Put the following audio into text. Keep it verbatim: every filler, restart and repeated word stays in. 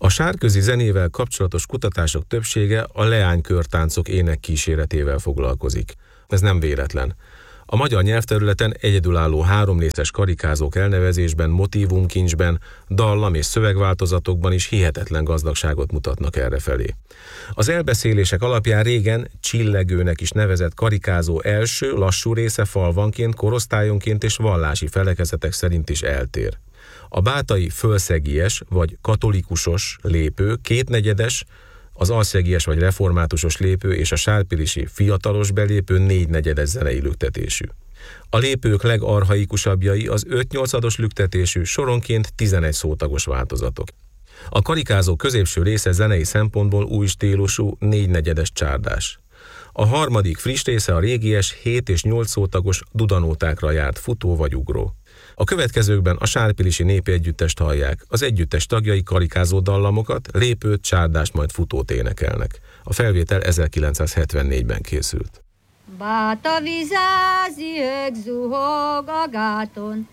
A sárközi zenével kapcsolatos kutatások többsége a leánykörtáncok énekkíséretével foglalkozik. Ez nem véletlen. A magyar nyelvterületen egyedülálló háromrészes karikázók elnevezésben, motívumkincsben, dallam és szövegváltozatokban is hihetetlen gazdagságot mutatnak errefelé. Az elbeszélések alapján régen csillegőnek is nevezett karikázó első, lassú része falvanként, korosztályonként és vallási felekezetek szerint is eltér. A bátai fölszegies vagy katolikusos lépő kétnegyedes, az alszegies vagy reformátusos lépő és a sárpilisi fiatalos belépő négynegyedes zenei lüktetésű. A lépők legarchaikusabbjai az öt-nyolcados lüktetésű, soronként tizenegy szótagos változatok. A karikázó középső része zenei szempontból új stílusú, négynegyedes csárdás. A harmadik friss része a régies, hét és nyolc szótagos dudanótákra járt futó vagy ugró. A következőkben a sárpilisi népi együttest hallják, az együttes tagjai karikázó dallamokat, lépőt, csárdást, majd futót énekelnek. A felvétel ezerkilencszázhetvennégyben készült. Báta vizázi, ők zuhog a gáton.